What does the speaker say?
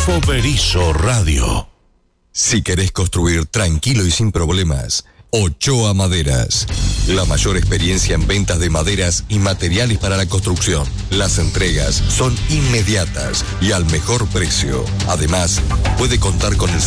Adolfo Berizo Radio. Si querés construir tranquilo y sin problemas, Ochoa Maderas. La mayor experiencia en ventas de maderas y materiales para la construcción. Las entregas son inmediatas y al mejor precio. Además, puede contar con el